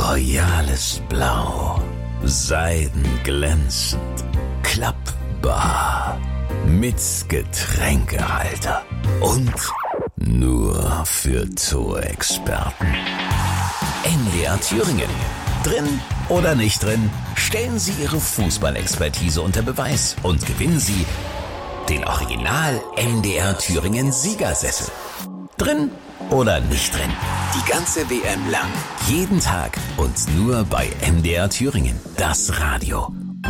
royales Blau, seidenglänzend, klappbar, mit Getränkehalter und nur für Zoo-Experten. MDR Thüringen. Drin oder nicht drin, stellen Sie Ihre Fußballexpertise unter Beweis und gewinnen Sie den Original MDR Thüringen Siegersessel. Drin oder nicht drin, die ganze WM lang, jeden Tag und nur bei MDR Thüringen, das Radio.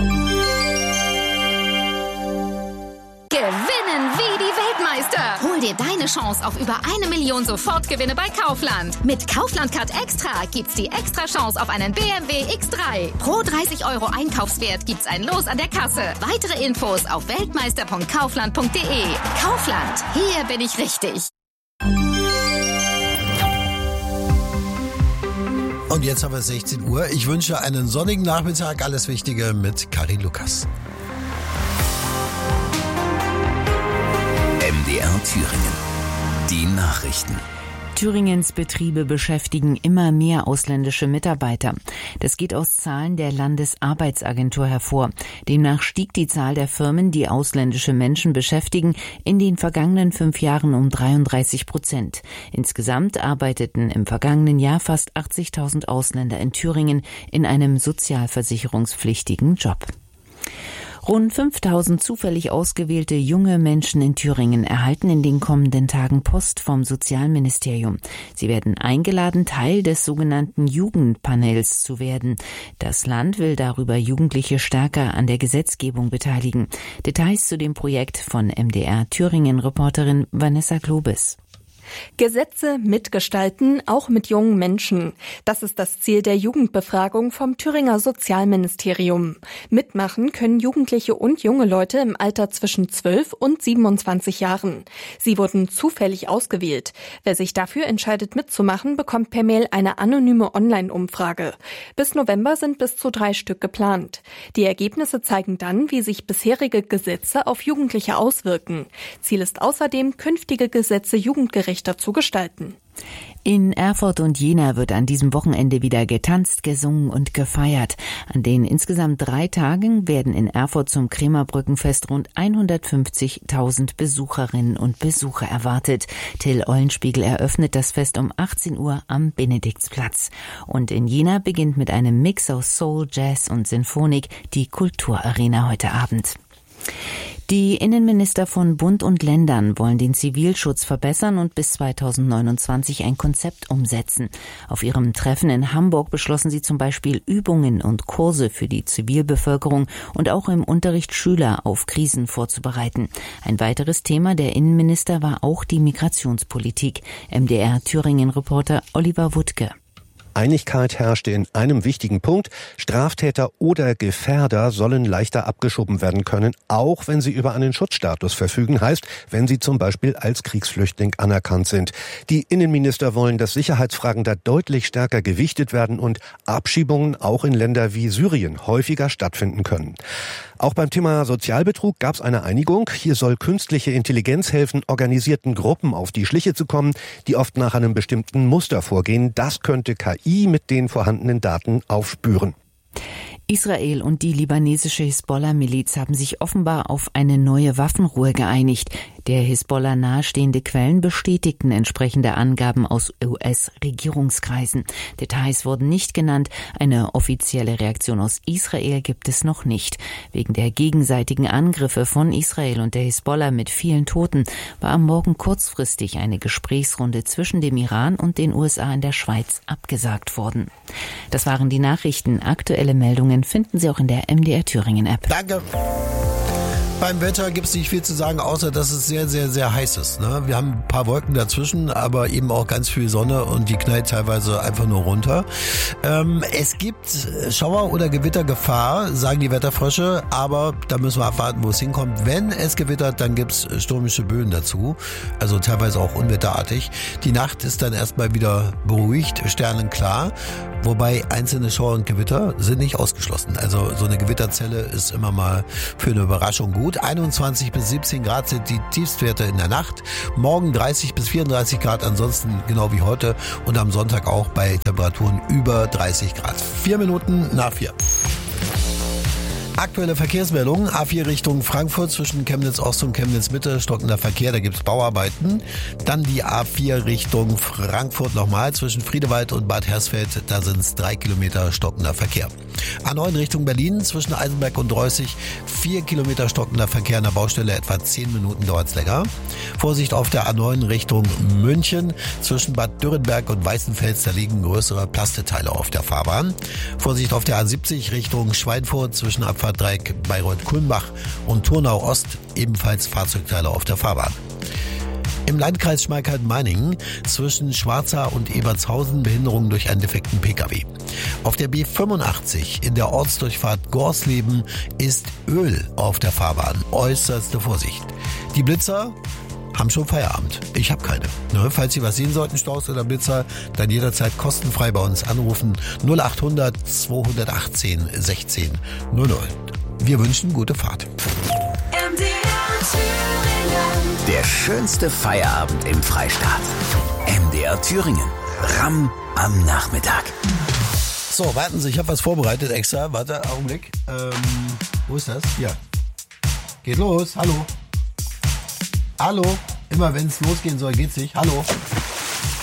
Gewinnen wie die Weltmeister. Hol dir deine Chance auf über 1 Million Sofortgewinne bei Kaufland. Mit Kaufland Card Extra gibt's die extra Chance auf einen BMW X3. Pro 30 € Einkaufswert gibt's ein Los an der Kasse. Weitere Infos auf weltmeister.kaufland.de. Kaufland, hier bin ich richtig. Und jetzt haben wir 16 Uhr. Ich wünsche einen sonnigen Nachmittag. Alles Wichtige mit Karin Lukas. MDR Thüringen. Die Nachrichten. Thüringens Betriebe beschäftigen immer mehr ausländische Mitarbeiter. Das geht aus Zahlen der Landesarbeitsagentur hervor. Demnach stieg die Zahl der Firmen, die ausländische Menschen beschäftigen, in den vergangenen 5 Jahren um 33%. Insgesamt arbeiteten im vergangenen Jahr fast 80.000 Ausländer in Thüringen in einem sozialversicherungspflichtigen Job. Rund 5.000 zufällig ausgewählte junge Menschen in Thüringen erhalten in den kommenden Tagen Post vom Sozialministerium. Sie werden eingeladen, Teil des sogenannten Jugendpanels zu werden. Das Land will darüber Jugendliche stärker an der Gesetzgebung beteiligen. Details zu dem Projekt von MDR Thüringen-Reporterin Vanessa Globes. Gesetze mitgestalten, auch mit jungen Menschen. Das ist das Ziel der Jugendbefragung vom Thüringer Sozialministerium. Mitmachen können Jugendliche und junge Leute im Alter zwischen 12 und 27 Jahren. Sie wurden zufällig ausgewählt. Wer sich dafür entscheidet mitzumachen, bekommt per Mail eine anonyme Online-Umfrage. Bis November sind bis zu 3 Stück geplant. Die Ergebnisse zeigen dann, wie sich bisherige Gesetze auf Jugendliche auswirken. Ziel ist außerdem, künftige Gesetze jugendgerecht zu gestalten. In Erfurt und Jena wird an diesem Wochenende wieder getanzt, gesungen und gefeiert. An den insgesamt 3 Tagen werden in Erfurt zum Krämerbrückenfest rund 150.000 Besucherinnen und Besucher erwartet. Till Eulenspiegel eröffnet das Fest um 18 Uhr am Benediktsplatz. Und in Jena beginnt mit einem Mix aus Soul, Jazz und Sinfonik die Kulturarena heute Abend. Die Innenminister von Bund und Ländern wollen den Zivilschutz verbessern und bis 2029 ein Konzept umsetzen. Auf ihrem Treffen in Hamburg beschlossen sie zum Beispiel Übungen und Kurse für die Zivilbevölkerung und auch im Unterricht Schüler auf Krisen vorzubereiten. Ein weiteres Thema der Innenminister war auch die Migrationspolitik. MDR Thüringen-Reporter Oliver Wuttke. Einigkeit herrschte in einem wichtigen Punkt. Straftäter oder Gefährder sollen leichter abgeschoben werden können, auch wenn sie über einen Schutzstatus verfügen, heißt, wenn sie zum Beispiel als Kriegsflüchtling anerkannt sind. Die Innenminister wollen, dass Sicherheitsfragen da deutlich stärker gewichtet werden und Abschiebungen auch in Länder wie Syrien häufiger stattfinden können. Auch beim Thema Sozialbetrug gab es eine Einigung. Hier soll künstliche Intelligenz helfen, organisierten Gruppen auf die Schliche zu kommen, die oft nach einem bestimmten Muster vorgehen. Das könnte KI mit den vorhandenen Daten aufspüren. Israel und die libanesische Hisbollah-Miliz haben sich offenbar auf eine neue Waffenruhe geeinigt. Der Hisbollah nahestehende Quellen bestätigten entsprechende Angaben aus US-Regierungskreisen. Details wurden nicht genannt. Eine offizielle Reaktion aus Israel gibt es noch nicht. Wegen der gegenseitigen Angriffe von Israel und der Hisbollah mit vielen Toten war am Morgen kurzfristig eine Gesprächsrunde zwischen dem Iran und den USA in der Schweiz abgesagt worden. Das waren die Nachrichten. Aktuelle Meldungen finden Sie auch in der MDR Thüringen App. Danke. Beim Wetter gibt es nicht viel zu sagen, außer dass es sehr, sehr, sehr heiß ist. Ne? Wir haben ein paar Wolken dazwischen, aber eben auch ganz viel Sonne und die knallt teilweise einfach nur runter. Es gibt Schauer- oder Gewittergefahr, sagen die Wetterfrösche, aber da müssen wir abwarten, wo es hinkommt. Wenn es gewittert, dann gibt es stürmische Böen dazu, also teilweise auch unwetterartig. Die Nacht ist dann erstmal wieder beruhigt, sternenklar, wobei einzelne Schauer und Gewitter sind nicht ausgeschlossen. Also so eine Gewitterzelle ist immer mal für eine Überraschung gut. gut. 21 bis 17 Grad sind die Tiefstwerte in der Nacht. Morgen 30 bis 34 Grad, ansonsten genau wie heute. Und am Sonntag auch bei Temperaturen über 30 Grad. 4 Minuten nach 4. Aktuelle Verkehrsmeldungen. A4 Richtung Frankfurt zwischen Chemnitz Ost und Chemnitz Mitte, stockender Verkehr, da gibt's Bauarbeiten. Dann die A4 Richtung Frankfurt nochmal zwischen Friedewald und Bad Hersfeld, da sind's 3 Kilometer stockender Verkehr. A9 Richtung Berlin zwischen Eisenberg und Dreußig, 4 Kilometer stockender Verkehr an der Baustelle, etwa 10 Minuten dauert's länger. Vorsicht auf der A9 Richtung München zwischen Bad Dürrenberg und Weißenfels, da liegen größere Plasteteile auf der Fahrbahn. Vorsicht auf der A70 Richtung Schweinfurt zwischen Abfahrtdreieck Bayreuth-Kulmbach und Turnau Ost, ebenfalls Fahrzeugteile auf der Fahrbahn. Im Landkreis Schmalkalden-Meiningen zwischen Schwarza und Ebertshausen Behinderungen durch einen defekten Pkw. Auf der B85 in der Ortsdurchfahrt Gorsleben ist Öl auf der Fahrbahn. Äußerste Vorsicht. Die Blitzer haben schon Feierabend. Ich habe keine. Falls Sie was sehen sollten, Staus oder Blitzer, dann jederzeit kostenfrei bei uns anrufen. 0800 218 16 00. Wir wünschen gute Fahrt. Der schönste Feierabend im Freistaat. MDR Thüringen. Ramm am Nachmittag. So, warten Sie, ich habe was vorbereitet extra. Warte, Augenblick. Wo ist das? Hier. Geht los. Hallo. Hallo. Immer wenn es losgehen soll, geht's nicht. Hallo.